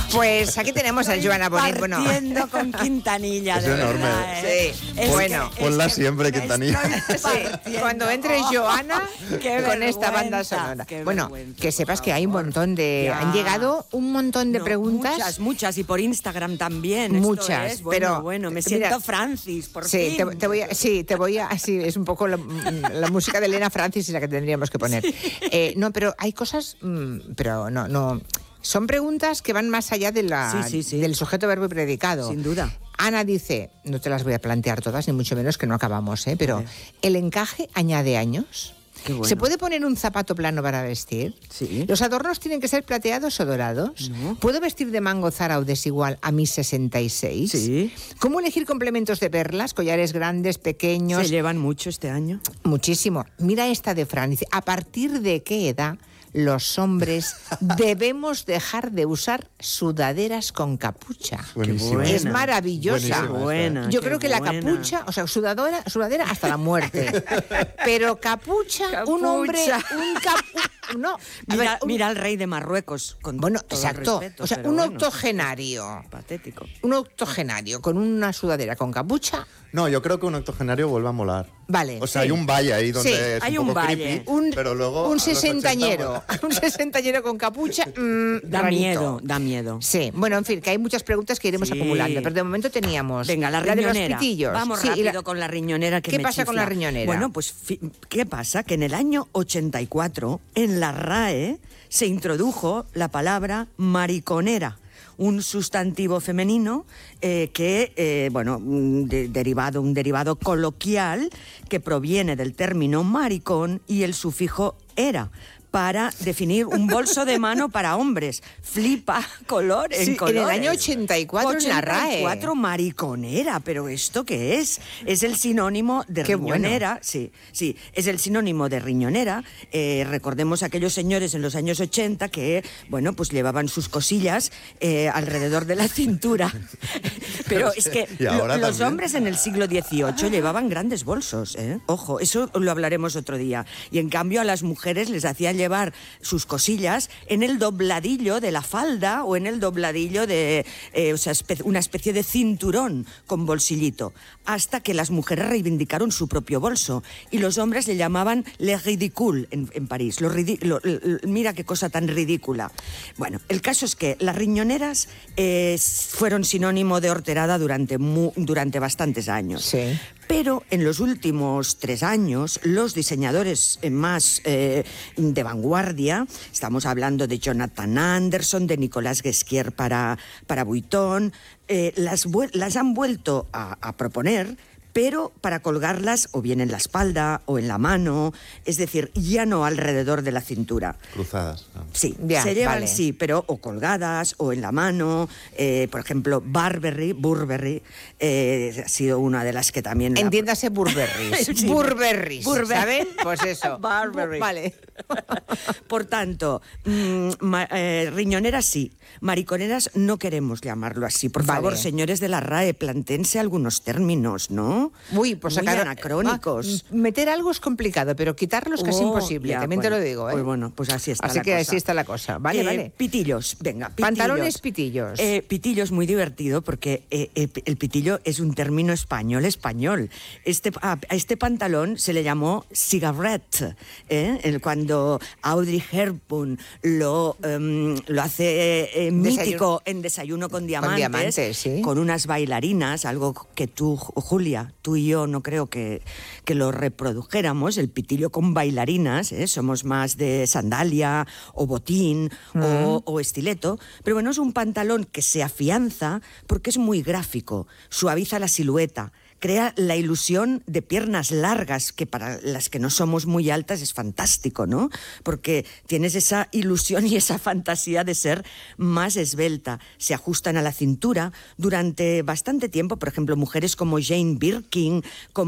Pues aquí tenemos a Joana Bonet. Bueno, Partiendo con Quintanilla, Es de enorme. verdad, ¿eh? Sí, bueno. Ponla siempre, Quintanilla. sí, cuando entre Joana Qué con esta banda vergüenza, sonora. qué Bueno, vergüenza, que sepas por que hay un favor. montón de... Ya. Han llegado un montón de No, preguntas. Muchas, y por Instagram también. Muchas, Esto es, pero, bueno, me mira, siento Francis, por Sí, fin. te voy a... Sí, es un poco la música de Elena Francis la que tendríamos que poner. No, pero hay cosas... pero no... Son preguntas que van más allá de Sí. del sujeto, verbo y predicado. Sin duda. Ana dice, no te las voy a plantear todas, ni mucho menos que no acabamos, pero Vale. ¿el encaje añade años? Qué bueno. ¿Se puede poner un zapato plano para vestir? Sí. ¿Los adornos tienen que ser plateados o dorados? No. ¿Puedo vestir de mango Zara o desigual a mis 66? Sí. ¿Cómo elegir complementos de perlas, collares grandes, pequeños? ¿Se llevan mucho este año? Muchísimo. Mira esta de Fran. Dice, ¿a partir de qué edad los hombres debemos dejar de usar sudaderas con capucha? Buenísima. Es maravillosa. Buenísima. Buena. Yo qué creo que la buena. capucha, o sea, sudadera hasta la muerte. Pero capucha, un hombre, no, a ver, Mira al rey de Marruecos. Con bueno, todo exacto. respeto, O sea, pero un bueno, octogenario. patético. Un octogenario con una sudadera con capucha. No, yo creo que un octogenario vuelve a molar. Vale, O sea, sí. hay un valle ahí donde Sí, es hay un un poco valle. creepy, pero luego... a un los 80 sesentañero. mola. Un sesentañero con capucha. Da rarito. miedo, da miedo. Sí, bueno, en fin, que hay muchas preguntas que iremos Sí. acumulando, pero de momento teníamos Venga, la de riñonera. los pitillos. Vamos Sí, y rápido con la riñonera que ¿Qué me pasa con chifla. la riñonera? Bueno, pues, ¿qué pasa? Que en el año 84, en la RAE, se introdujo la palabra mariconera, un sustantivo femenino un derivado coloquial que proviene del término maricón y el sufijo era, para definir un bolso de mano para hombres. Flipa color en Sí, colores. en el año 84 en la RAE. 84, mariconera, pero ¿esto qué es? Es el sinónimo de Qué riñonera. bueno. Sí, es el sinónimo de riñonera. Recordemos a aquellos señores en los años 80 que, bueno, pues llevaban sus cosillas alrededor de la cintura. Pero es que Y ahora los también. hombres en el siglo XVIII llevaban grandes bolsos, ¿eh? Ojo, eso lo hablaremos otro día. Y en cambio a las mujeres les hacían llevar sus cosillas en el dobladillo de la falda o en el dobladillo de una especie de cinturón con bolsillito, hasta que las mujeres reivindicaron su propio bolso y los hombres le llamaban les ridicules en París. Mira qué cosa tan ridícula. Bueno, el caso es que las riñoneras fueron sinónimo de horterada durante bastantes años. Sí. Pero en los últimos 3 años, los diseñadores más de vanguardia, estamos hablando de Jonathan Anderson, de Nicolas Ghesquière para Vuitton, las han vuelto a proponer, pero para colgarlas o bien en la espalda o en la mano, es decir, ya no alrededor de la cintura. Cruzadas. Sí, Ya, se llevan, vale. sí, pero o colgadas o en la mano. Por ejemplo, Burberry ha sido una de las que también... Entiéndase Burberrys. Sí. Burberrys, Burberry. ¿saben? Pues eso. Burberry. Vale. Por tanto, riñoneras sí, mariconeras no queremos llamarlo así. Por Vale. favor, señores de la RAE, plantéense algunos términos, ¿no? Uy, pues muy sacar anacrónicos. Meter algo es complicado, pero quitarlos casi imposible, ya, también te bueno, lo digo, ¿eh? Pues bueno, pues así está Así la que cosa. así está la cosa. Vale, vale. Pitillos, venga, pitillos. Pantalones pitillos. Pitillos muy divertido porque el pitillo es un término español. A este pantalón se le llamó cigarette, cuando Audrey Hepburn lo hace mítico en Desayuno con diamantes, sí. con unas bailarinas, algo que tú, Julia, tú y yo no creo que lo reprodujéramos, el pitillo con bailarinas, somos más de sandalia o botín o estileto, pero bueno, es un pantalón que se afianza porque es muy gráfico, suaviza la silueta, crea la ilusión de piernas largas, que para las que no somos muy altas es fantástico, ¿no? Porque tienes esa ilusión y esa fantasía de ser más esbelta. Se ajustan a la cintura durante bastante tiempo, por ejemplo, mujeres como Jane Birkin, como